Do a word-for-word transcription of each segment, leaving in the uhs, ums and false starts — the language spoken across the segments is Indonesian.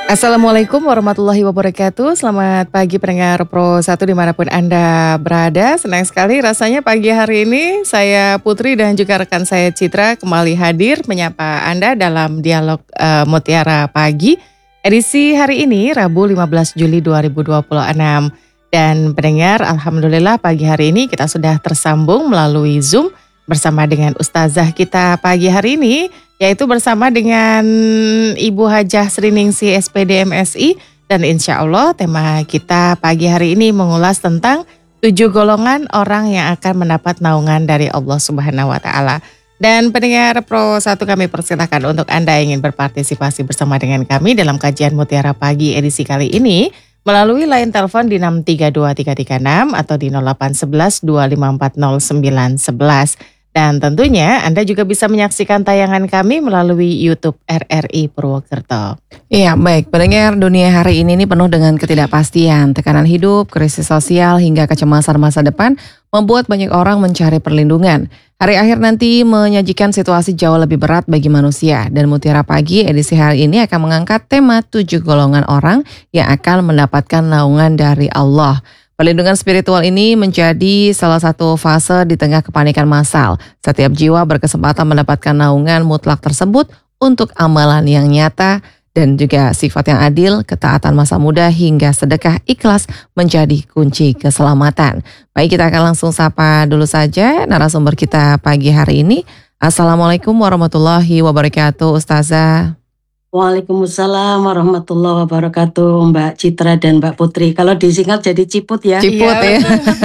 Assalamualaikum warahmatullahi wabarakatuh. Selamat pagi pendengar Pro satu dimanapun Anda berada. Senang sekali rasanya pagi hari ini saya Putri dan juga rekan saya Citra kembali hadir menyapa Anda dalam dialog uh, Mutiara Pagi. Edisi hari ini Rabu lima belas Juli dua ribu dua puluh enam. Dan pendengar, alhamdulillah pagi hari ini kita sudah tersambung melalui Zoom bersama dengan Ustazah kita pagi hari ini, yaitu bersama dengan Ibu Hajah Sriningsih S P D M S I. Dan insya Allah tema kita pagi hari ini mengulas tentang tujuh golongan orang yang akan mendapat naungan dari Allah Subhanahu Wa Taala. Dan pendengar Pro satu kami persilahkan untuk Anda yang ingin berpartisipasi bersama dengan kami dalam kajian Mutiara Pagi edisi kali ini melalui line telepon di enam tiga dua tiga tiga enam atau di nol delapan satu satu dua lima empat nol sembilan satu satu. Dan tentunya Anda juga bisa menyaksikan tayangan kami melalui YouTube R R I Purwokerto. Iya, baik. Pendengar, dunia hari ini ini penuh dengan ketidakpastian, tekanan hidup, krisis sosial, hingga kecemasan masa depan membuat banyak orang mencari perlindungan. Hari akhir nanti menyajikan situasi jauh lebih berat bagi manusia. Dan Mutiara Pagi edisi hari ini akan mengangkat tema tujuh golongan orang yang akan mendapatkan naungan dari Allah. Perlindungan spiritual ini menjadi salah satu fase di tengah kepanikan massal. Setiap jiwa berkesempatan mendapatkan naungan mutlak tersebut untuk amalan yang nyata dan juga sifat yang adil, ketaatan masa muda hingga sedekah ikhlas menjadi kunci keselamatan. Baik, kita akan langsung sapa dulu saja narasumber kita pagi hari ini. Assalamualaikum warahmatullahi wabarakatuh, Ustazah. Waalaikumsalam warahmatullahi wabarakatuh, Mbak Citra dan Mbak Putri. Kalau disingkat jadi Ciput ya. Ciput ya.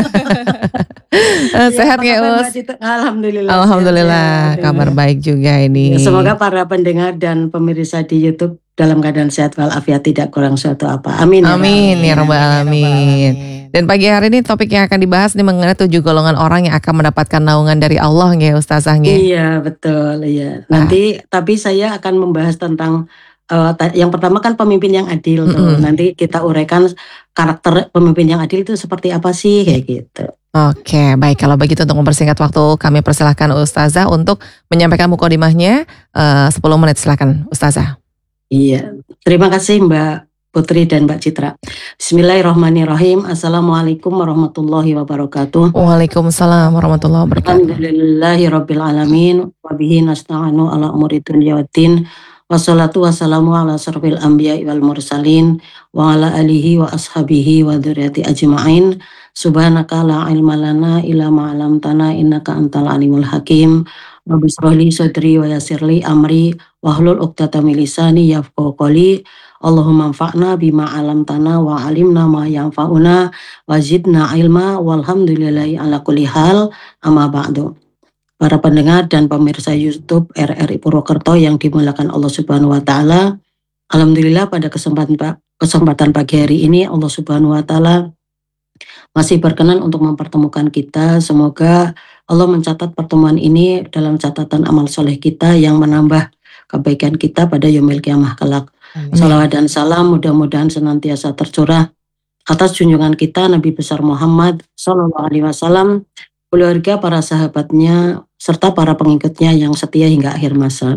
ya. Sehat ya, Us? Alhamdulillah. Alhamdulillah, sehat, kabar baik juga ini. Ya, semoga para pendengar dan pemirsa di YouTube dalam keadaan sehat walafiat, tidak kurang suatu apa. Amin. Amin ya rabbal alamin. Dan pagi hari ini topik yang akan dibahas ini mengenai tujuh golongan orang yang akan mendapatkan naungan dari Allah ya Ustazah. Iya betul ya. Nanti ah. tapi saya akan membahas tentang uh, yang pertama kan pemimpin yang adil tuh. Mm-hmm. Nanti kita uraikan karakter pemimpin yang adil itu seperti apa sih kayak gitu. Oke, baik, kalau begitu untuk mempersingkat waktu kami persilahkan Ustazah untuk menyampaikan mukadimahnya uh, sepuluh menit, silakan Ustazah. Iya, terima kasih Mbak Putri dan Mbak Citra. Bismillahirrahmanirrahim. Assalamualaikum warahmatullahi wabarakatuh. Waalaikumsalam warahmatullahi wabarakatuh. Alhamdulillahirabbil alamin wa bihi nasta'inu ala umuri dunya waddin. Wassalatu wassalamu ala asrofil anbiya'i wal mursalin wa ala alihi wa ashabihi wa dzurriyyati ajma'in. Subhanaka la ilma lana illa ma 'allamtana innaka antal alimul hakim. Rabbi shrah li sadri wa yassir li amri wahlul 'uqdatam min lisani yafqahu qawli. Allahumma anfa'na bima 'allamtana wa 'alimna ma yanfa'una wa zidna ilma walhamdulillahi ala kulli hal, amma ba'du. Para pendengar dan pemirsa YouTube R R I Purwokerto yang dimuliakan Allah Subhanahu wa taala. Alhamdulillah pada kesempatan kesempatan pagi hari ini Allah Subhanahu wa taala masih berkenan untuk mempertemukan kita. Semoga Allah mencatat pertemuan ini dalam catatan amal soleh kita yang menambah kebaikan kita pada yaumil qiyamah kelak. Salawat dan salam mudah-mudahan senantiasa tercurah atas junjungan kita Nabi besar Muhammad Sallallahu Alaihi Wasallam, keluarga, para sahabatnya, serta para pengikutnya yang setia hingga akhir masa.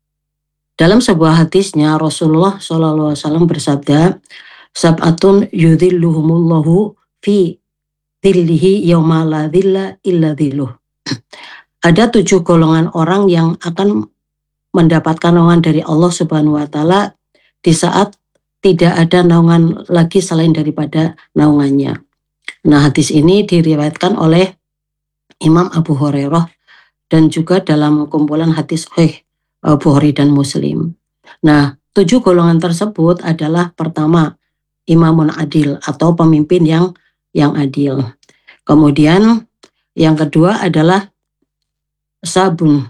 Dalam sebuah hadisnya Rasulullah Sallallahu Alaihi Wasallam bersabda, sab'atun yudhilluhumullahu fi dhillihi yawma la dhilla illa dhilluh. Ada tujuh golongan orang yang akan mendapatkan naungan dari Allah Subhanahu wa taala di saat tidak ada naungan lagi selain daripada naungannya. Nah, hadis ini diriwayatkan oleh Imam Abu Hurairah dan juga dalam kumpulan hadis Sahih Bukhari dan Muslim. Nah, tujuh golongan tersebut adalah pertama, imamun adil atau pemimpin yang yang adil. Kemudian yang kedua adalah sabun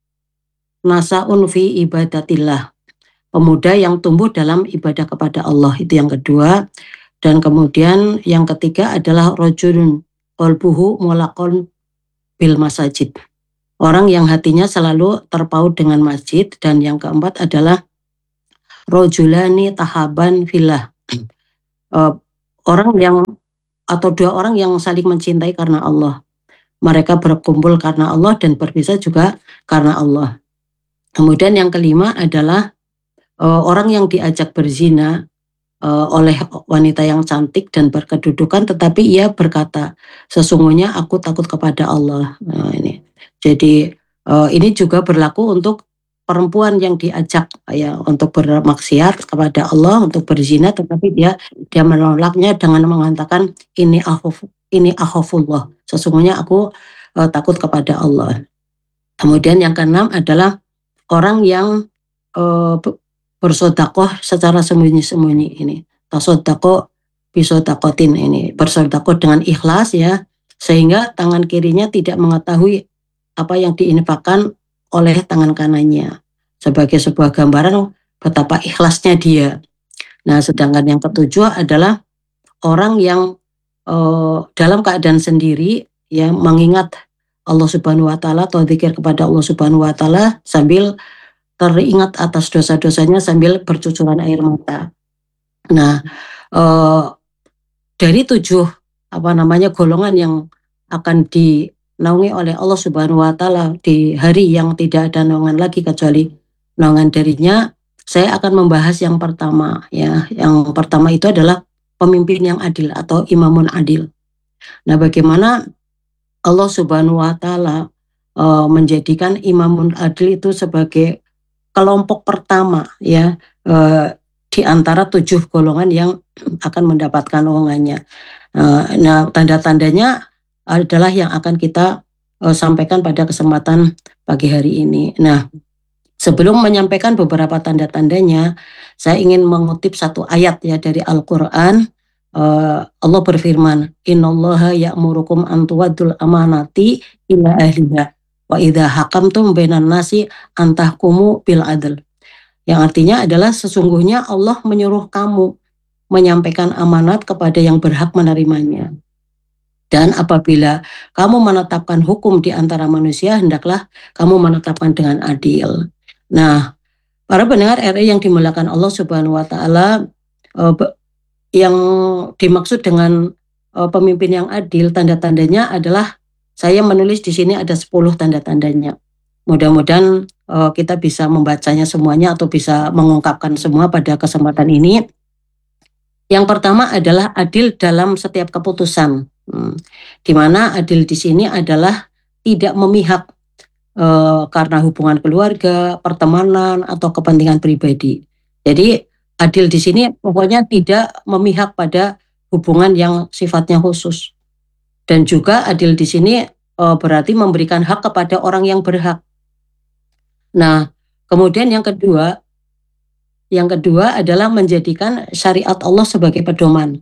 nasaun fi ibadatillah, pemuda yang tumbuh dalam ibadah kepada Allah, itu yang kedua. Dan kemudian yang ketiga adalah rajulun qalbuhu mulaqon bil masajid, orang yang hatinya selalu terpaut dengan masjid. Dan yang keempat adalah rajulani tahaban fillah, uh, orang yang atau dua orang yang saling mencintai karena Allah. Mereka berkumpul karena Allah dan berpisah juga karena Allah. Kemudian yang kelima adalah uh, orang yang diajak berzina uh, oleh wanita yang cantik dan berkedudukan, tetapi ia berkata, sesungguhnya aku takut kepada Allah. Nah, ini. Jadi uh, ini juga berlaku untuk perempuan yang diajak ya untuk bermaksiat kepada Allah, untuk berzina, tetapi dia dia menolaknya dengan mengatakan ini akhuf ini akhafullah, sesungguhnya aku uh, takut kepada Allah. Kemudian yang keenam adalah orang yang uh, bersodakoh secara sembunyi-sembunyi ini. Tasodakoh bisodakotin ini. Bersodakoh dengan ikhlas ya, sehingga tangan kirinya tidak mengetahui apa yang diinfakkan oleh tangan kanannya. Sebagai sebuah gambaran betapa ikhlasnya dia. Nah, sedangkan yang ketujuh adalah orang yang uh, dalam keadaan sendiri ya mengingat Allah Subhanahu wa taala atau zikir kepada Allah Subhanahu wa taala sambil teringat atas dosa-dosanya sambil bercucuran air mata. Nah, eh, dari tujuh apa namanya golongan yang akan dinaungi oleh Allah Subhanahu wa taala di hari yang tidak ada naungan lagi kecuali naungan darinya, saya akan membahas yang pertama ya. Yang pertama itu adalah pemimpin yang adil atau imamun adil. Nah, bagaimana Allah Subhanahu wa taala uh, menjadikan imamun adil itu sebagai kelompok pertama ya uh, di antara tujuh golongan yang akan mendapatkan naungannya. Uh, nah, tanda-tandanya adalah yang akan kita uh, sampaikan pada kesempatan pagi hari ini. Nah, sebelum menyampaikan beberapa tanda-tandanya, saya ingin mengutip satu ayat ya dari Al-Quran. Uh, Allah berfirman, Innallaha ya'murukum an tuwaddul amanati ila ahliha wa idza hakamtum bainan nasi antahkumu bil adl. Yang artinya adalah sesungguhnya Allah menyuruh kamu menyampaikan amanat kepada yang berhak menerimanya. Dan apabila kamu menetapkan hukum di antara manusia, hendaklah kamu menetapkan dengan adil. Nah, para pendengar R I yang dimuliakan Allah Subhanahu wa taala, uh, yang dimaksud dengan uh, pemimpin yang adil, tanda-tandanya adalah saya menulis di sini ada sepuluh tanda-tandanya. Mudah-mudahan uh, kita bisa membacanya semuanya atau bisa mengungkapkan semua pada kesempatan ini. Yang pertama adalah adil dalam setiap keputusan. Hmm. Di mana adil di sini adalah tidak memihak uh, karena hubungan keluarga, pertemanan atau kepentingan pribadi. Jadi adil di sini pokoknya tidak memihak pada hubungan yang sifatnya khusus. Dan juga adil di sini uh, berarti memberikan hak kepada orang yang berhak. Nah, kemudian yang kedua, yang kedua adalah menjadikan syariat Allah sebagai pedoman.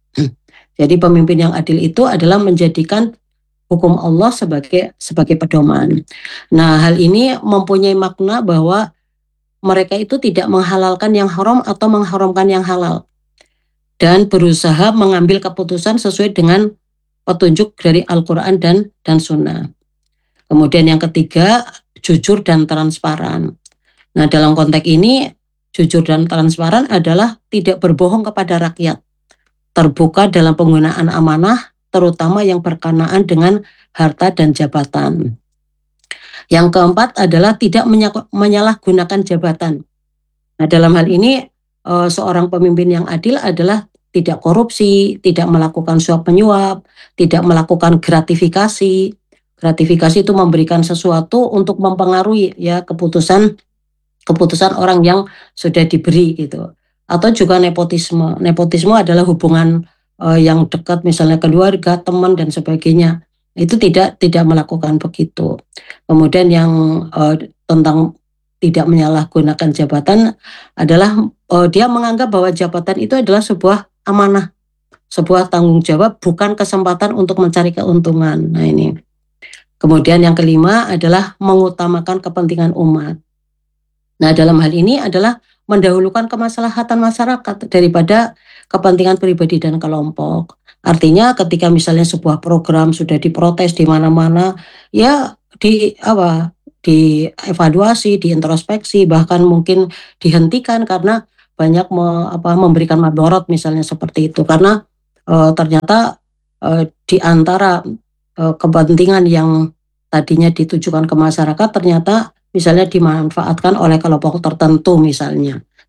Jadi pemimpin yang adil itu adalah menjadikan hukum Allah sebagai sebagai pedoman. Nah, hal ini mempunyai makna bahwa mereka itu tidak menghalalkan yang haram atau mengharamkan yang halal, dan berusaha mengambil keputusan sesuai dengan petunjuk dari Al-Quran dan dan Sunnah. Kemudian yang ketiga, jujur dan transparan. Nah, dalam konteks ini jujur dan transparan adalah tidak berbohong kepada rakyat, terbuka dalam penggunaan amanah, terutama yang berkenaan dengan harta dan jabatan. Yang keempat adalah tidak menyalahgunakan jabatan. Nah, dalam hal ini seorang pemimpin yang adil adalah tidak korupsi, tidak melakukan suap menyuap, tidak melakukan gratifikasi. Gratifikasi itu memberikan sesuatu untuk mempengaruhi ya keputusan keputusan orang yang sudah diberi gitu. Atau juga nepotisme. Nepotisme adalah hubungan uh, yang dekat, misalnya keluarga, teman dan sebagainya. Itu tidak tidak melakukan begitu. Kemudian yang uh, tentang tidak menyalahgunakan jabatan adalah uh, dia menganggap bahwa jabatan itu adalah sebuah amanah, sebuah tanggung jawab, bukan kesempatan untuk mencari keuntungan. Nah, ini. Kemudian yang kelima adalah mengutamakan kepentingan umat. Nah, dalam hal ini adalah mendahulukan kemaslahatan masyarakat daripada kepentingan pribadi dan kelompok. Artinya ketika misalnya sebuah program sudah diprotes di mana-mana, ya di apa dievaluasi, diintrospeksi, bahkan mungkin dihentikan karena banyak me, apa, memberikan madorot misalnya seperti itu. Karena e, ternyata e, di antara e, kepentingan yang tadinya ditujukan ke masyarakat ternyata misalnya dimanfaatkan oleh kelompok tertentu misalnya.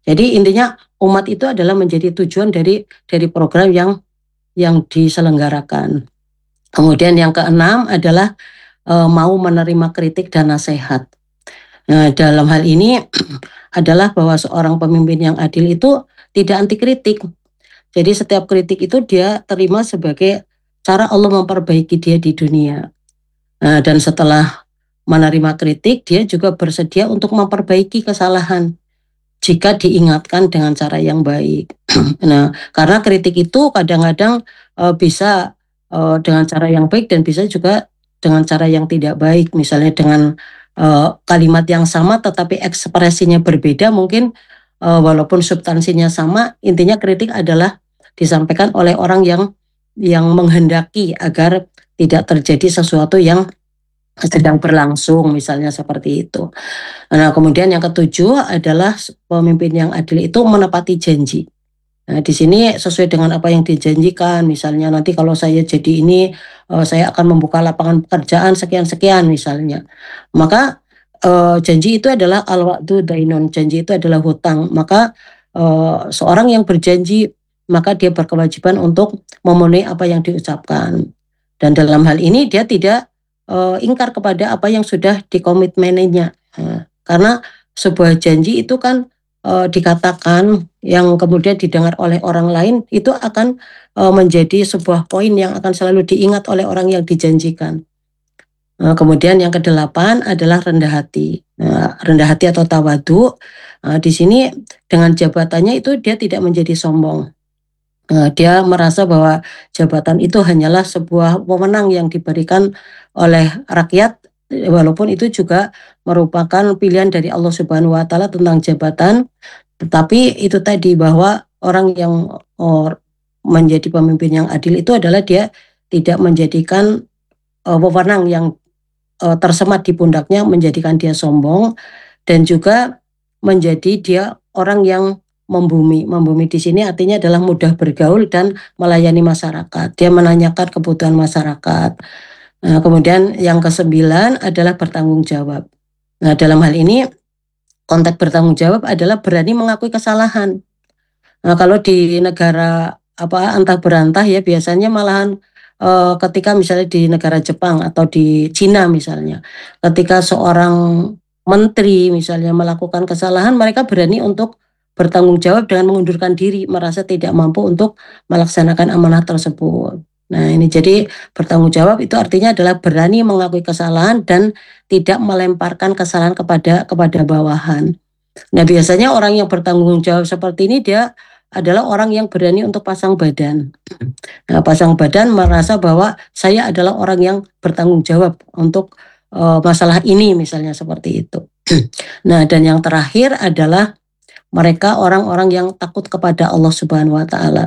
Jadi intinya umat itu adalah menjadi tujuan dari dari program yang yang diselenggarakan. Kemudian yang keenam adalah e, mau menerima kritik dan nasihat. Nah, dalam hal ini adalah bahwa seorang pemimpin yang adil itu tidak anti kritik. Jadi setiap kritik itu dia terima sebagai cara Allah memperbaiki dia di dunia. Nah, dan setelah menerima kritik, dia juga bersedia untuk memperbaiki kesalahan jika diingatkan dengan cara yang baik. Nah, karena kritik itu kadang-kadang e, bisa e, dengan cara yang baik dan bisa juga dengan cara yang tidak baik. Misalnya dengan e, kalimat yang sama tetapi ekspresinya berbeda, mungkin e, walaupun substansinya sama, intinya kritik adalah disampaikan oleh orang yang yang menghendaki agar tidak terjadi sesuatu yang sedang berlangsung, misalnya seperti itu. Nah, kemudian yang ketujuh adalah pemimpin yang adil itu menepati janji. Nah, di sini sesuai dengan apa yang dijanjikan, misalnya nanti kalau saya jadi ini, uh, saya akan membuka lapangan pekerjaan sekian-sekian misalnya. Maka uh, janji itu adalah al-wa'du dainun, janji itu adalah hutang. Maka uh, seorang yang berjanji, maka dia berkewajiban untuk memenuhi apa yang diucapkan. Dan dalam hal ini dia tidak uh, ingkar kepada apa yang sudah dikomitmeninya. Nah, karena sebuah janji itu kan uh, dikatakan yang kemudian didengar oleh orang lain, itu akan uh, menjadi sebuah poin yang akan selalu diingat oleh orang yang dijanjikan. Nah, kemudian yang kedelapan adalah rendah hati. Nah, rendah hati atau tawadu. Nah, di sini dengan jabatannya itu dia tidak menjadi sombong. Nah, dia merasa bahwa jabatan itu hanyalah sebuah wewenang yang diberikan oleh rakyat, walaupun itu juga merupakan pilihan dari Allah Subhanahu wa taala tentang jabatan. Tetapi itu tadi bahwa orang yang oh, menjadi pemimpin yang adil itu adalah dia tidak menjadikan uh, wewenang yang uh, tersemat di pundaknya menjadikan dia sombong, dan juga menjadi dia orang yang membumi. Membumi di sini artinya adalah mudah bergaul dan melayani masyarakat. Dia menanyakan kebutuhan masyarakat. Nah, kemudian yang kesembilan adalah bertanggung jawab. Nah, dalam hal ini konteks bertanggung jawab adalah berani mengakui kesalahan. Nah, kalau di negara apa antah berantah ya biasanya malahan e, ketika misalnya di negara Jepang atau di Cina misalnya, ketika seorang menteri misalnya melakukan kesalahan, mereka berani untuk bertanggung jawab dengan mengundurkan diri, merasa tidak mampu untuk melaksanakan amanah tersebut. Nah, ini jadi bertanggung jawab itu artinya adalah berani mengakui kesalahan dan tidak melemparkan kesalahan kepada kepada bawahan. Nah, biasanya orang yang bertanggung jawab seperti ini dia adalah orang yang berani untuk pasang badan. Nah, pasang badan merasa bahwa saya adalah orang yang bertanggung jawab untuk uh, masalah ini misalnya seperti itu. Nah, dan yang terakhir adalah mereka orang-orang yang takut kepada Allah Subhanahu wa taala.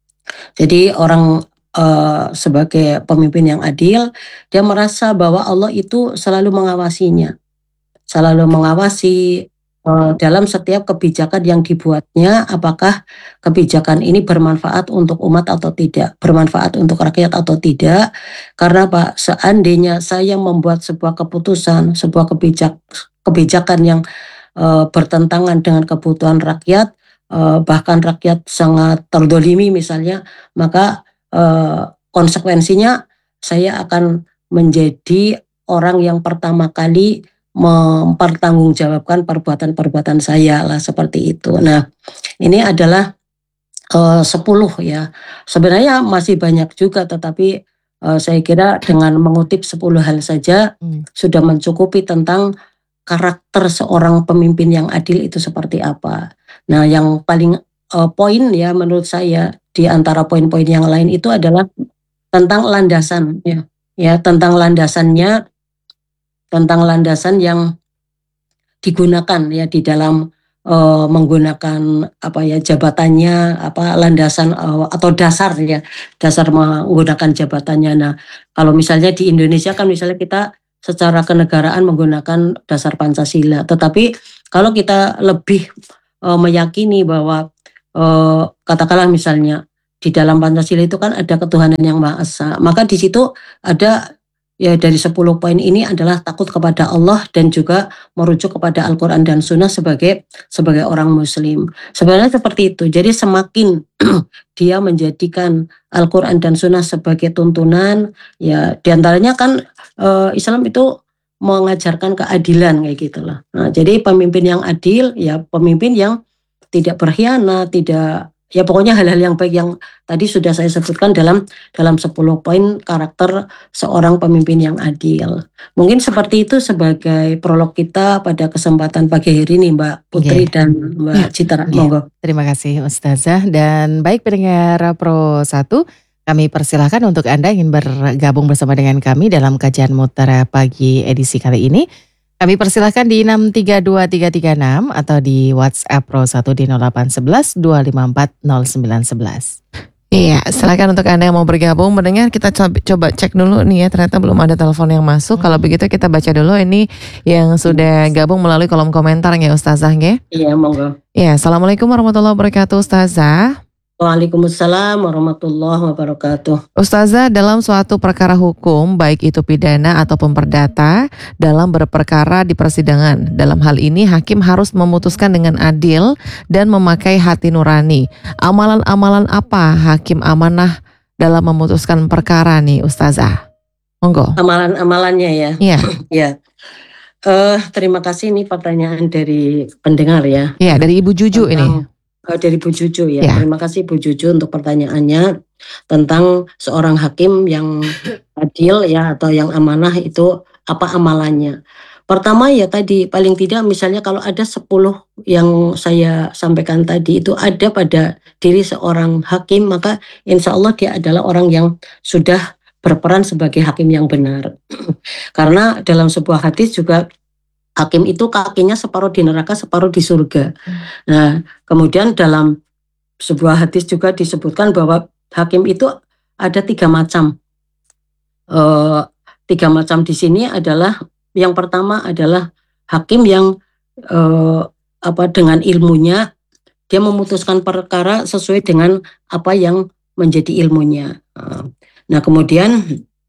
Jadi orang Uh, sebagai pemimpin yang adil, dia merasa bahwa Allah itu selalu mengawasinya, selalu mengawasi uh, dalam setiap kebijakan yang dibuatnya, apakah kebijakan ini bermanfaat untuk umat atau tidak, bermanfaat untuk rakyat atau tidak. Karena Pak, seandainya saya membuat sebuah keputusan, sebuah kebijak, kebijakan yang uh, bertentangan dengan kebutuhan rakyat, uh, bahkan rakyat sangat terdolimi misalnya, maka Uh, konsekuensinya saya akan menjadi orang yang pertama kali mempertanggungjawabkan perbuatan-perbuatan saya lah seperti itu. Nah, ini adalah uh, sepuluh ya. Sebenarnya masih banyak juga, tetapi uh, saya kira dengan mengutip sepuluh hal saja hmm. sudah mencukupi tentang karakter seorang pemimpin yang adil itu seperti apa. Nah, yang paling uh, poin ya menurut saya di antara poin-poin yang lain itu adalah tentang landasan ya, ya tentang landasannya, tentang landasan yang digunakan ya di dalam uh, menggunakan apa ya jabatannya, apa landasan uh, atau dasar ya, dasar menggunakan jabatannya. Nah, kalau misalnya di Indonesia kan misalnya kita secara kenegaraan menggunakan dasar Pancasila, tetapi kalau kita lebih uh, meyakini bahwa Uh, katakanlah misalnya di dalam Pancasila itu kan ada ketuhanan yang Maha Esa, maka di situ ada ya dari sepuluh poin ini adalah takut kepada Allah dan juga merujuk kepada Al-Quran dan Sunnah sebagai sebagai orang Muslim. Sebenarnya seperti itu. Jadi semakin dia menjadikan Al-Quran dan Sunnah sebagai tuntunan, ya diantaranya kan uh, Islam itu mengajarkan keadilan kayak gitulah. Nah, jadi pemimpin yang adil, ya pemimpin yang tidak berkhianat, tidak, ya pokoknya hal-hal yang baik yang tadi sudah saya sebutkan dalam dalam sepuluh poin karakter seorang pemimpin yang adil. Mungkin seperti itu sebagai prolog kita pada kesempatan pagi hari ini, Mbak Putri Yeah. dan Mbak Yeah. Citra. Yeah. Monggo. Terima kasih Ustazah. Dan baik pendengar Pro satu, kami persilahkan untuk Anda ingin bergabung bersama dengan kami dalam kajian Mutiara Pagi edisi kali ini. Kami persilahkan di enam tiga dua tiga tiga enam atau di WhatsApp Pro satu di nol delapan satu satu dua lima empat nol sembilan satu satu. Iya, silakan untuk Anda yang mau bergabung mendengar, kita coba, coba cek dulu nih ya, ternyata belum ada telepon yang masuk. Hmm. Kalau begitu kita baca dulu ini yang sudah gabung melalui kolom komentar ya Ustazah ya. Iya, monggo. Iya, Assalamualaikum warahmatullahi wabarakatuh Ustazah. Waalaikumsalam warahmatullahi wabarakatuh. Ustazah, dalam suatu perkara hukum, baik itu pidana ataupun perdata, dalam berperkara di persidangan, dalam hal ini hakim harus memutuskan dengan adil dan memakai hati nurani. Amalan-amalan apa hakim amanah dalam memutuskan perkara nih Ustazah? Monggo. Amalan-amalannya ya. Iya. Ya. Uh, terima kasih, ini pertanyaan dari pendengar ya. Iya, dari Ibu Juju Tentang, ini. uh, dari Bu Juju ya. Ya. Terima kasih Bu Juju untuk pertanyaannya tentang seorang hakim yang adil ya atau yang amanah itu apa amalannya. Pertama ya tadi paling tidak misalnya kalau ada sepuluh yang saya sampaikan tadi itu ada pada diri seorang hakim, maka insya Allah dia adalah orang yang sudah berperan sebagai hakim yang benar. Karena dalam sebuah hadis juga hakim itu kakinya separuh di neraka, separuh di surga. Nah, kemudian dalam sebuah hadis juga disebutkan bahwa hakim itu ada tiga macam. E, tiga macam di sini adalah yang pertama adalah hakim yang e, apa dengan ilmunya dia memutuskan perkara sesuai dengan apa yang menjadi ilmunya. Nah, kemudian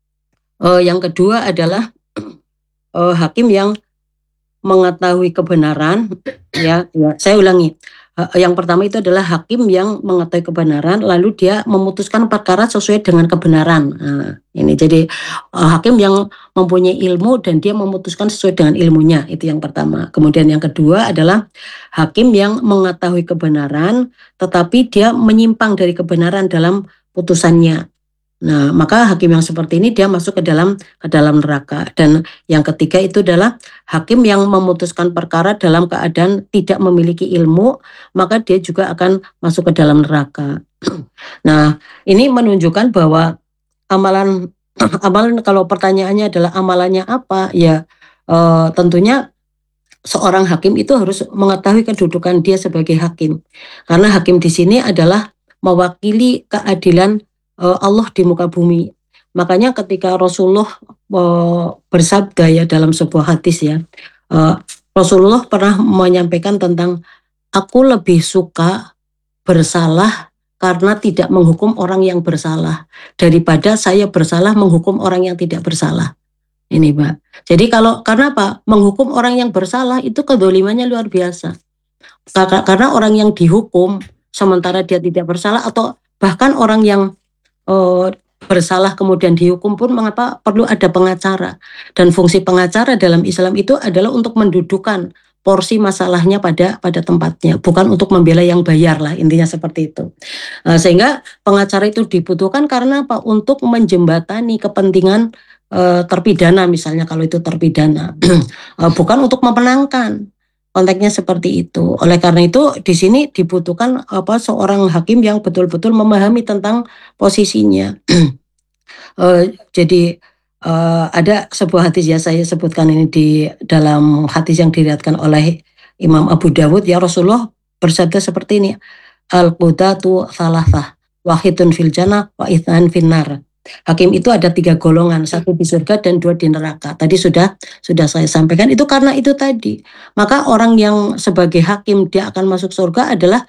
uh, yang kedua adalah uh, hakim yang mengetahui kebenaran, ya, ya saya ulangi. Uh, yang pertama itu adalah hakim yang mengetahui kebenaran, lalu dia memutuskan perkara sesuai dengan kebenaran. Nah, ini jadi uh, hakim yang mempunyai ilmu dan dia memutuskan sesuai dengan ilmunya, itu yang pertama. Kemudian yang kedua adalah hakim yang mengetahui kebenaran, tetapi dia menyimpang dari kebenaran dalam putusannya. Nah, maka hakim yang seperti ini dia masuk ke dalam ke dalam neraka. Dan yang ketiga itu adalah hakim yang memutuskan perkara dalam keadaan tidak memiliki ilmu, maka dia juga akan masuk ke dalam neraka. Nah, ini menunjukkan bahwa amalan amalan kalau pertanyaannya adalah amalannya apa? Ya, eh, tentunya seorang hakim itu harus mengetahui kedudukan dia sebagai hakim. Karena hakim di sini adalah mewakili keadilan Allah di muka bumi. Makanya ketika Rasulullah uh, bersabda ya dalam sebuah hadis ya, uh, Rasulullah pernah menyampaikan tentang aku lebih suka bersalah karena tidak menghukum orang yang bersalah daripada saya bersalah menghukum orang yang tidak bersalah. Ini Mbak. Jadi kalau karena apa? Menghukum orang yang bersalah itu kedolimannya luar biasa. Karena orang yang dihukum sementara dia tidak bersalah atau bahkan orang yang Uh, bersalah kemudian dihukum pun mengapa perlu ada pengacara, dan fungsi pengacara dalam Islam itu adalah untuk mendudukan porsi masalahnya pada pada tempatnya, bukan untuk membela yang bayar lah, intinya seperti itu. Uh, sehingga pengacara itu dibutuhkan karena apa? Untuk menjembatani kepentingan uh, terpidana misalnya kalau itu terpidana, uh, bukan untuk memenangkan. Konteksnya seperti itu. Oleh karena itu di sini dibutuhkan apa seorang hakim yang betul-betul memahami tentang posisinya. uh, jadi uh, ada sebuah hadis ya saya sebutkan ini di dalam hadis yang diriwayatkan oleh Imam Abu Dawud ya, Rasulullah bersabda seperti ini, al-qudatu thalathah, wahidun fil jannah wa itsnan finnar. Hakim itu ada tiga golongan, satu di surga dan dua di neraka. Tadi sudah sudah saya sampaikan itu karena itu tadi. Maka orang yang sebagai hakim dia akan masuk surga adalah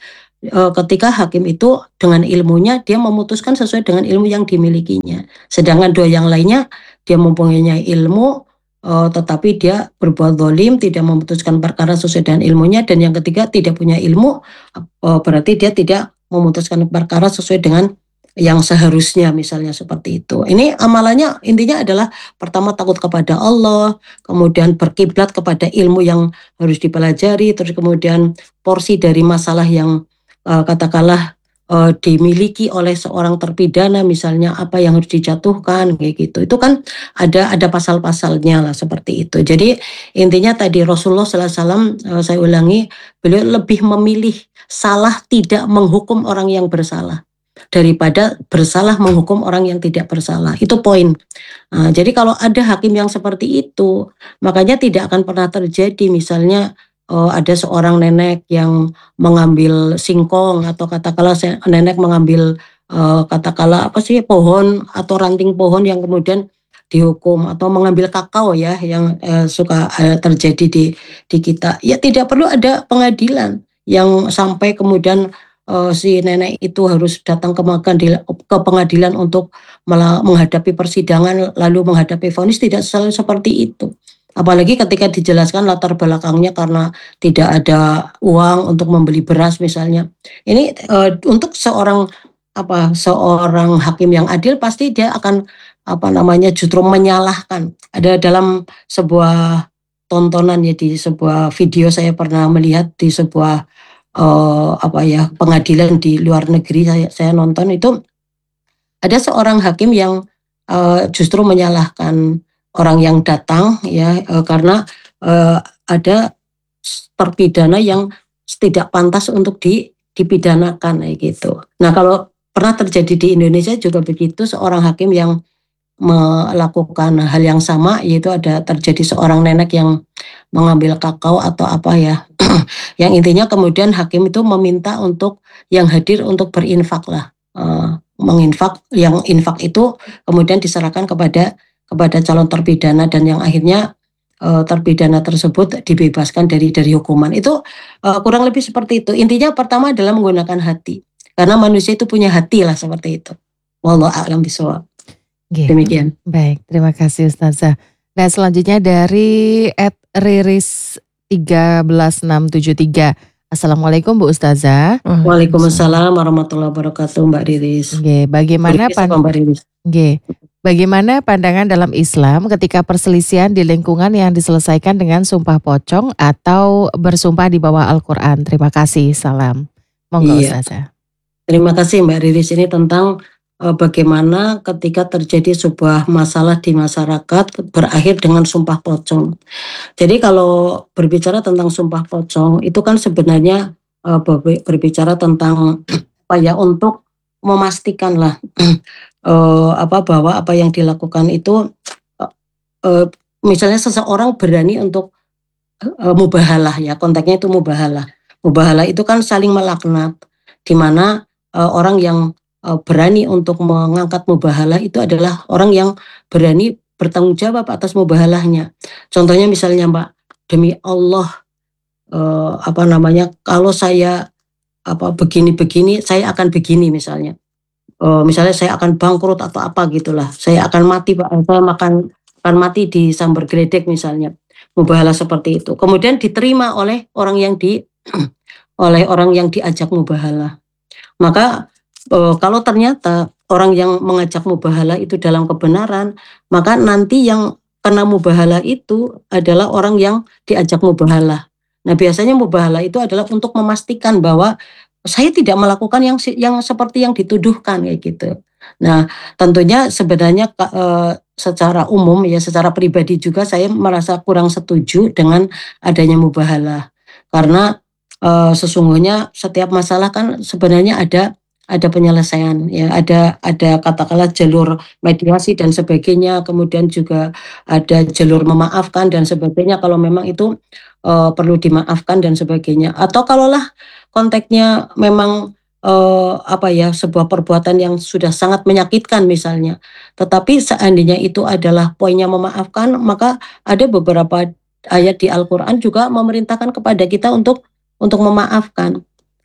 uh, ketika hakim itu dengan ilmunya dia memutuskan sesuai dengan ilmu yang dimilikinya. Sedangkan dua yang lainnya dia mempunyai ilmu uh, tetapi dia berbuat zalim, tidak memutuskan perkara sesuai dengan ilmunya. Dan yang ketiga tidak punya ilmu, uh, berarti dia tidak memutuskan perkara sesuai dengan yang seharusnya, misalnya seperti itu. Ini amalannya intinya adalah pertama takut kepada Allah, kemudian berkiblat kepada ilmu yang harus dipelajari, terus kemudian porsi dari masalah yang uh, katakanlah uh, dimiliki oleh seorang terpidana, misalnya apa yang harus dijatuhkan kayak gitu. Itu kan ada ada pasal-pasalnya lah seperti itu. Jadi intinya tadi Rasulullah sallallahu alaihi wasallam, uh, saya ulangi, beliau lebih memilih salah tidak menghukum orang yang bersalah daripada bersalah menghukum orang yang tidak bersalah. Itu poin. Nah, jadi kalau ada hakim yang seperti itu, makanya tidak akan pernah terjadi misalnya uh, ada seorang nenek yang mengambil singkong atau katakanlah nenek mengambil uh, katakanlah apa sih pohon atau ranting pohon yang kemudian dihukum, atau mengambil kakao ya yang uh, suka uh, terjadi di di kita. Ya tidak perlu ada pengadilan yang sampai kemudian Uh, si nenek itu harus datang ke pengadilan, ke pengadilan untuk menghadapi persidangan lalu menghadapi vonis. Tidak selalu seperti itu. Apalagi ketika dijelaskan latar belakangnya karena tidak ada uang untuk membeli beras misalnya. Ini uh, untuk seorang apa seorang hakim yang adil pasti dia akan apa namanya justru menyalahkan. Ada dalam sebuah tontonan ya, di sebuah video saya pernah melihat di sebuah Uh, apa ya pengadilan di luar negeri, saya, saya nonton itu ada seorang hakim yang uh, justru menyalahkan orang yang datang ya uh, karena uh, ada terpidana yang tidak pantas untuk di, dipidanakan kayak gitu. Nah kalau pernah terjadi di Indonesia juga begitu, seorang hakim yang melakukan hal yang sama, yaitu ada terjadi seorang nenek yang mengambil kakao atau apa ya yang intinya kemudian hakim itu meminta untuk yang hadir untuk berinfak lah, uh, menginfak, yang infak itu kemudian diserahkan kepada kepada calon terpidana, dan yang akhirnya uh, terpidana tersebut dibebaskan dari dari hukuman. Itu uh, kurang lebih seperti itu. Intinya pertama adalah menggunakan hati, karena manusia itu punya hati lah seperti itu. Wallahu a'lam bishawab. Demikian. Baik, terima kasih Ustazah. Nah selanjutnya dari et riris tiga belas enam tujuh tiga. Assalamualaikum Bu Ustazah. Waalaikumsalam warahmatullahi wabarakatuh Mbak Riris. Oke, bagaimana pan- Oke, bagaimana pandangan dalam Islam ketika perselisihan di lingkungan yang diselesaikan dengan sumpah pocong atau bersumpah di bawah Al-Quran? Terima kasih, salam. Monggo iya. Ustazah. Terima kasih Mbak Riris, ini tentang bagaimana ketika terjadi sebuah masalah di masyarakat berakhir dengan sumpah pocong. Jadi kalau berbicara tentang sumpah pocong itu kan sebenarnya uh, berbicara tentang apa ya, untuk memastikan lah uh, apa bahwa apa yang dilakukan itu uh, uh, misalnya seseorang berani untuk uh, mubahalah ya, konteksnya itu mubahalah. Mubahalah itu kan saling melaknat, di mana uh, orang yang berani untuk mengangkat mubahalah itu adalah orang yang berani bertanggung jawab atas mubahalahnya. Contohnya misalnya Mbak, demi Allah eh, apa namanya kalau saya apa begini-begini saya akan begini misalnya. Eh, misalnya saya akan bangkrut atau apa gitulah. Saya akan mati Pak, saya makan akan mati di sambar geledek misalnya. Mubahalah seperti itu. Kemudian diterima oleh orang yang di oleh orang yang diajak mubahalah. Maka Uh, kalau ternyata orang yang mengajak mubahalah itu dalam kebenaran, maka nanti yang kena mubahalah itu adalah orang yang diajak mubahalah. Nah biasanya mubahalah itu adalah untuk memastikan bahwa saya tidak melakukan yang yang seperti yang dituduhkan kayak gitu. Nah tentunya sebenarnya uh, secara umum ya, secara pribadi juga saya merasa kurang setuju dengan adanya mubahalah, karena uh, sesungguhnya setiap masalah kan sebenarnya ada ada penyelesaian ya, ada ada katakanlah jalur mediasi dan sebagainya, kemudian juga ada jalur memaafkan dan sebagainya kalau memang itu uh, perlu dimaafkan dan sebagainya. Atau kalaulah konteksnya memang uh, apa ya sebuah perbuatan yang sudah sangat menyakitkan misalnya, tetapi seandainya itu adalah poinnya memaafkan, maka ada beberapa ayat di Al-Quran juga memerintahkan kepada kita untuk untuk memaafkan.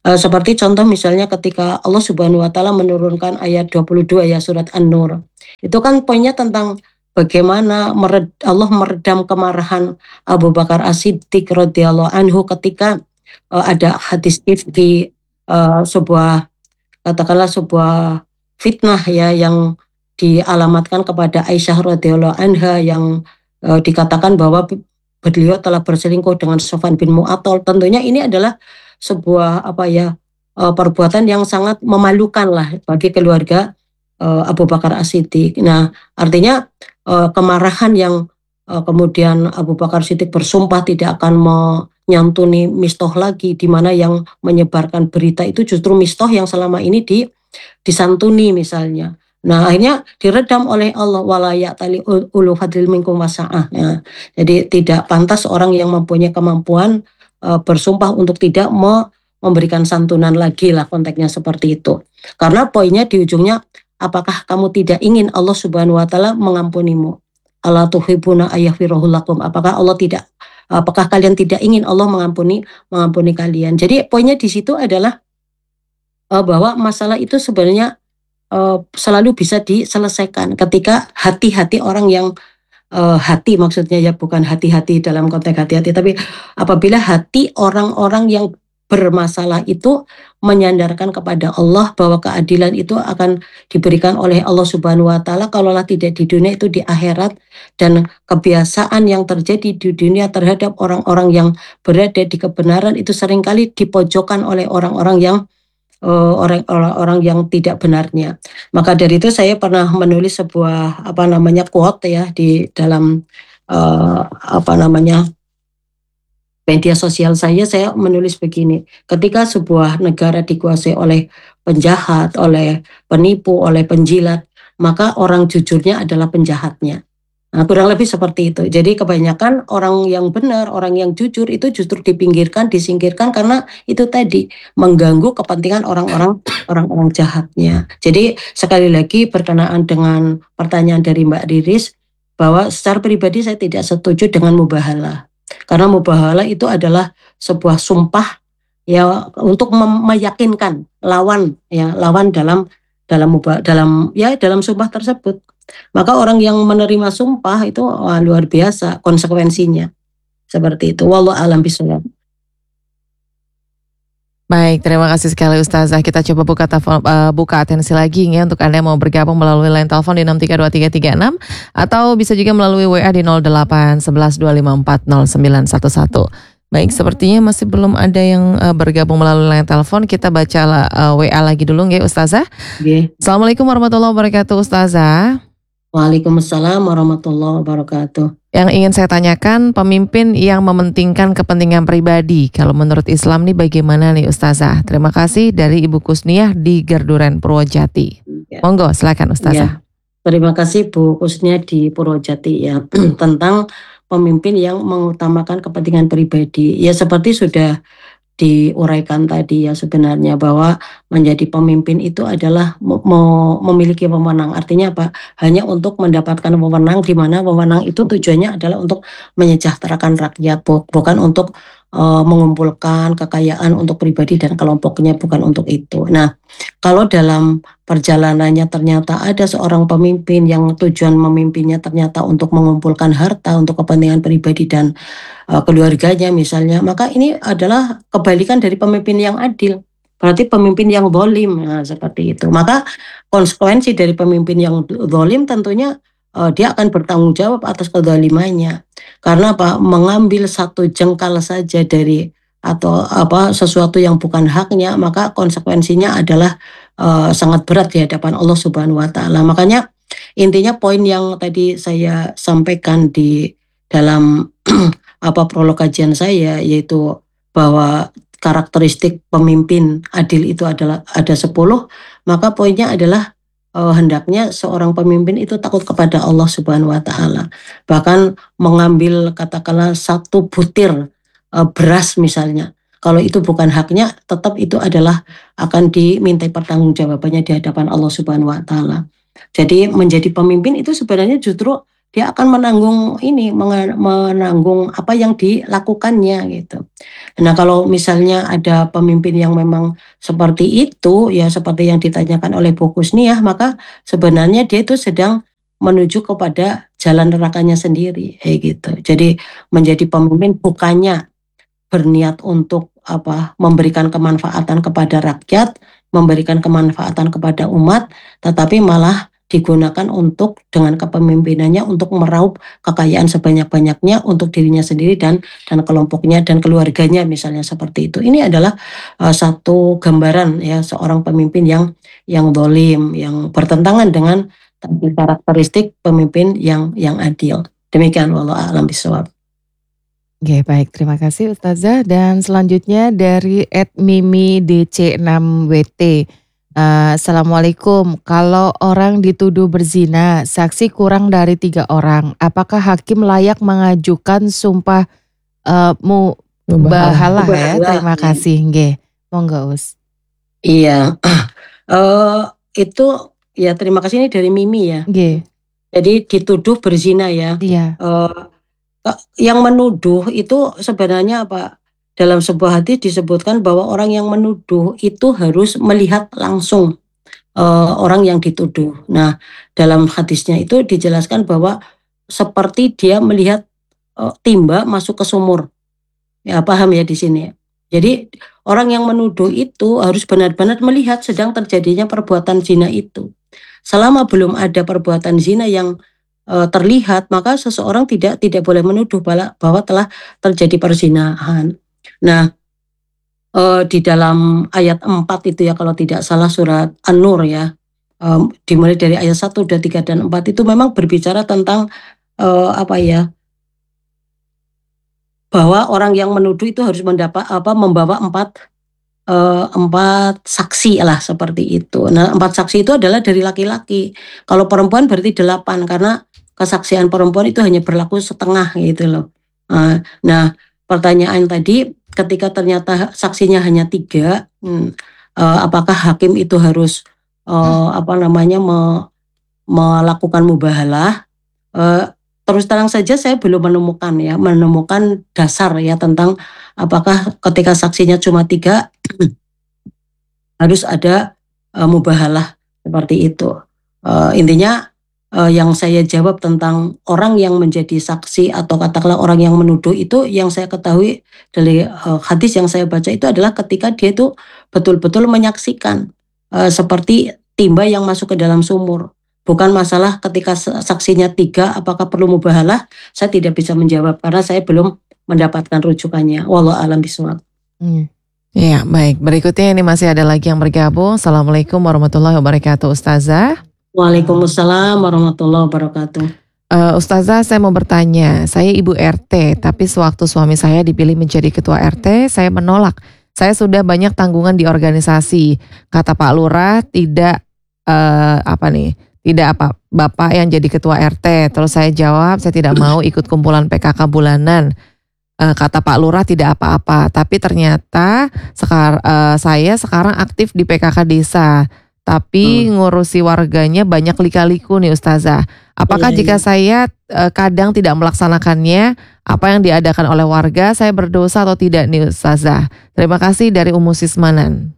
Uh, seperti contoh misalnya ketika Allah Subhanahu wa taala menurunkan ayat dua puluh dua ya surat An-Nur. Itu kan poinnya tentang bagaimana mered, Allah meredam kemarahan Abu Bakar As-Siddiq radhiyallahu anhu ketika uh, ada hadis ifki, uh, sebuah katakanlah sebuah fitnah ya yang dialamatkan kepada Aisyah radhiyallahu anha yang uh, dikatakan bahwa beliau telah berselingkuh dengan Sofwan bin Mu'attal. Tentunya ini adalah sebuah apa ya uh, perbuatan yang sangat memalukan lah bagi keluarga uh, Abu Bakar As-Siddiq. Nah, artinya uh, kemarahan yang uh, kemudian Abu Bakar Siddiq bersumpah tidak akan menyantuni Mistoh lagi, di mana yang menyebarkan berita itu justru Mistoh yang selama ini di disantuni misalnya. Nah, akhirnya diredam oleh Allah, wala ya'tali ulu fadlil minkum wasa'ah. Ya. Jadi tidak pantas orang yang mempunyai kemampuan uh, bersumpah untuk tidak mau memberikan santunan lagi lah, konteksnya seperti itu. Karena poinnya di ujungnya, apakah kamu tidak ingin Allah Subhanahu wa taala mengampunimu? Ala tuhibuna ayaghfirahu lakum. Apakah Allah tidak apakah kalian tidak ingin Allah mengampuni mengampuni kalian? Jadi poinnya di situ adalah uh, bahwa masalah itu sebenarnya uh, selalu bisa diselesaikan ketika hati-hati orang yang uh, hati maksudnya ya, bukan hati-hati dalam konteks hati-hati, tapi apabila hati orang-orang yang bermasalah itu menyandarkan kepada Allah bahwa keadilan itu akan diberikan oleh Allah Subhanahu wa taala, kalaulah tidak di dunia itu di akhirat, dan kebiasaan yang terjadi di dunia terhadap orang-orang yang berada di kebenaran itu seringkali dipojokkan oleh orang-orang yang uh, orang-orang yang tidak benarnya. Maka dari itu saya pernah menulis sebuah apa namanya quote ya di dalam uh, apa namanya media sosial saya, saya menulis begini, ketika sebuah negara dikuasai oleh penjahat, oleh penipu, oleh penjilat, maka orang jujurnya adalah penjahatnya. Nah, kurang lebih seperti itu. Jadi kebanyakan orang yang benar, orang yang jujur itu justru dipinggirkan, disingkirkan karena itu tadi mengganggu kepentingan orang-orang orang-orang jahatnya. Jadi sekali lagi berkenaan dengan pertanyaan dari Mbak Riris, bahwa secara pribadi saya tidak setuju dengan mubahalah. Karena mubahalah itu adalah sebuah sumpah ya untuk meyakinkan lawan ya, lawan dalam dalam mubah, dalam ya dalam sumpah tersebut. Maka orang yang menerima sumpah itu wah, luar biasa konsekuensinya. Seperti itu. Wallahu a'lam bishawab. Baik, terima kasih sekali Ustazah. Kita coba buka telepon, uh, buka atensi lagi ya untuk Anda yang mau bergabung melalui line telepon di enam tiga dua tiga tiga enam atau bisa juga melalui W A di nol delapan satu satu dua lima empat nol sembilan satu satu. Baik, sepertinya masih belum ada yang uh, bergabung melalui line telepon. Kita baca uh, W A lagi dulu ya Ustazah. Okay. Assalamualaikum warahmatullahi wabarakatuh Ustazah. Waalaikumsalam warahmatullahi wabarakatuh. Yang ingin saya tanyakan, pemimpin yang mementingkan kepentingan pribadi, kalau menurut Islam nih bagaimana nih Ustazah? Terima kasih dari Ibu Kusniah di Gerduren Purwojati. Ya. Monggo silakan Ustazah. Ya. Terima kasih Bu Kusniah di Purwojati ya tentang pemimpin yang mengutamakan kepentingan pribadi. Ya seperti sudah diuraikan tadi ya, sebenarnya bahwa menjadi pemimpin itu adalah mau memiliki wewenang. Artinya apa? Hanya untuk mendapatkan wewenang, di mana wewenang itu tujuannya adalah untuk menyejahterakan rakyat, bukan untuk uh, mengumpulkan kekayaan untuk pribadi dan kelompoknya, bukan untuk itu. Nah, kalau dalam perjalanannya ternyata ada seorang pemimpin yang tujuan memimpinnya ternyata untuk mengumpulkan harta untuk kepentingan pribadi dan uh, keluarganya misalnya, maka ini adalah kebalikan dari pemimpin yang adil. Berarti pemimpin yang zalim, nah, seperti itu. Maka konsekuensi dari pemimpin yang zalim tentunya uh, dia akan bertanggung jawab atas kezalimannya. Karena apa? Mengambil satu jengkal saja dari atau apa sesuatu yang bukan haknya, maka konsekuensinya adalah uh, sangat berat di hadapan Allah Subhanahu wa taala. Makanya intinya poin yang tadi saya sampaikan di dalam apa prolog kajian saya, yaitu bahwa karakteristik pemimpin adil itu adalah ada sepuluh, maka poinnya adalah uh, hendaknya seorang pemimpin itu takut kepada Allah Subhanahu wa taala. Bahkan mengambil katakanlah satu butir uh, beras misalnya, kalau itu bukan haknya, tetap itu adalah akan dimintai pertanggungjawabannya di hadapan Allah Subhanahu wa taala. Jadi menjadi pemimpin itu sebenarnya justru dia akan menanggung ini, menanggung apa yang dilakukannya gitu. Nah, kalau misalnya ada pemimpin yang memang seperti itu, ya seperti yang ditanyakan oleh Bu Kusniah, maka sebenarnya dia itu sedang menuju kepada jalan nerakanya sendiri, kayak gitu. Jadi menjadi pemimpin bukannya berniat untuk apa, memberikan kemanfaatan kepada rakyat, memberikan kemanfaatan kepada umat, tetapi malah digunakan untuk dengan kepemimpinannya untuk meraup kekayaan sebanyak-banyaknya untuk dirinya sendiri dan dan kelompoknya dan keluarganya misalnya seperti itu. Ini adalah uh, satu gambaran ya seorang pemimpin yang yang dolim, yang bertentangan dengan karakteristik pemimpin yang yang adil. Demikian wallahu a'lam bishawab. Oke, baik, terima kasih Ustazah. Dan selanjutnya dari et mimi d c enam w t. Uh, Assalamualaikum, kalau orang dituduh berzina, saksi kurang dari tiga orang, apakah hakim layak mengajukan sumpah uh, mu bahalah ya? Terima kasih, nggih. Monggo Us. Iya, uh, itu ya terima kasih ini dari Mimi ya. Nggih. Jadi dituduh berzina ya. Iya. Uh, yang menuduh itu sebenarnya apa? Dalam sebuah hadis disebutkan bahwa orang yang menuduh itu harus melihat langsung uh, orang yang dituduh. Nah, dalam hadisnya itu dijelaskan bahwa seperti dia melihat uh, timba masuk ke sumur. Ya, paham ya di sini. Jadi orang yang menuduh itu harus benar-benar melihat sedang terjadinya perbuatan zina itu. Selama belum ada perbuatan zina yang uh, terlihat, maka seseorang tidak tidak boleh menuduh bahwa telah terjadi perzinahan. Nah, uh, di dalam ayat empat itu ya kalau tidak salah surat An-Nur ya, um, dimulai dari ayat satu, dua, tiga dan empat itu memang berbicara tentang uh, apa ya? Bahwa orang yang menuduh itu harus mendapat apa membawa empat uh, empat saksi lah seperti itu. Nah, empat saksi itu adalah dari laki-laki. Kalau perempuan berarti delapan karena kesaksian perempuan itu hanya berlaku setengah gitu loh. Uh, nah, pertanyaan tadi ketika ternyata saksinya hanya tiga, hmm, uh, apakah hakim itu harus uh, apa namanya me, melakukan mubahalah? Uh, Terus terang saja saya belum menemukan ya, menemukan dasar ya tentang apakah ketika saksinya cuma tiga harus ada uh, mubahalah seperti itu. Uh, intinya uh, yang saya jawab tentang orang yang menjadi saksi atau katakanlah orang yang menuduh itu yang saya ketahui dari uh, hadis yang saya baca itu adalah ketika dia itu betul-betul menyaksikan uh, seperti timba yang masuk ke dalam sumur. Bukan masalah ketika saksinya tiga, apakah perlu mubahalah? Saya tidak bisa menjawab karena saya belum mendapatkan rujukannya. Wallahu a'lam bishawab. Hmm. Ya, baik. Berikutnya ini masih ada lagi yang bergabung. Assalamualaikum warahmatullahi wabarakatuh, Ustazah. Waalaikumsalam warahmatullahi wabarakatuh. Uh, Ustazah, saya mau bertanya. Saya ibu R T, tapi sewaktu suami saya dipilih menjadi ketua R T, saya menolak. Saya sudah banyak tanggungan di organisasi. Kata Pak Lurah, tidak uh, apa nih? Tidak apa, Bapak yang jadi ketua R T. Terus saya jawab, saya tidak mau ikut kumpulan P K K bulanan. E, kata Pak Lurah tidak apa-apa. Tapi ternyata sekar, e, saya sekarang aktif di P K K desa. Tapi hmm. ngurusi warganya banyak lika-liku nih Ustazah. Apakah iya, jika iya. saya e, kadang tidak melaksanakannya, apa yang diadakan oleh warga, saya berdosa atau tidak nih Ustazah? Terima kasih dari Ummu Sismanan.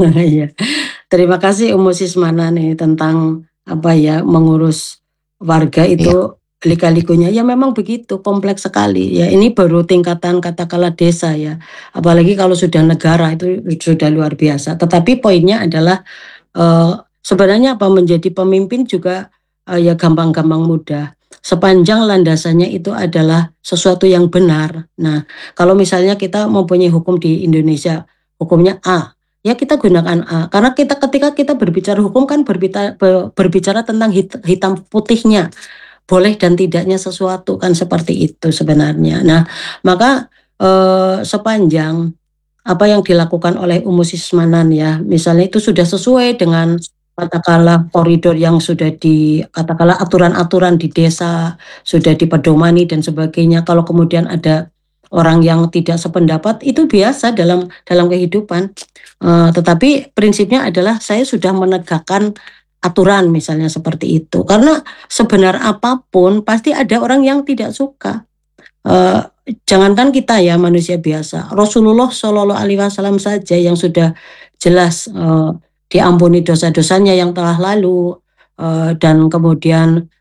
Terima kasih Ummu Sismanan nih tentang apa ya mengurus warga itu ya. Lika-likunya ya memang begitu kompleks sekali ya. Ini baru tingkatan katakanlah desa ya, apalagi kalau sudah negara itu sudah luar biasa. Tetapi poinnya adalah uh, sebenarnya apa menjadi pemimpin juga uh, ya gampang-gampang mudah sepanjang landasannya itu adalah sesuatu yang benar. Nah, kalau misalnya kita mempunyai hukum di Indonesia, hukumnya A, ya kita gunakan A, karena kita ketika kita berbicara hukum kan berbicara, berbicara tentang hit, hitam putihnya, boleh dan tidaknya sesuatu kan seperti itu sebenarnya. Nah, maka eh, sepanjang apa yang dilakukan oleh Ummu Sismanan ya, misalnya itu sudah sesuai dengan katakanlah koridor yang sudah di katakanlah aturan-aturan di desa, sudah dipedomani dan sebagainya. Kalau kemudian ada orang yang tidak sependapat itu biasa dalam dalam kehidupan. Uh, tetapi prinsipnya adalah saya sudah menegakkan aturan misalnya seperti itu. Karena sebenar apapun pasti ada orang yang tidak suka. Uh, jangankan kita ya manusia biasa, Rasulullah Shallallahu Alaihi Wasallam saja yang sudah jelas uh, diampuni dosa-dosanya yang telah lalu uh, dan kemudian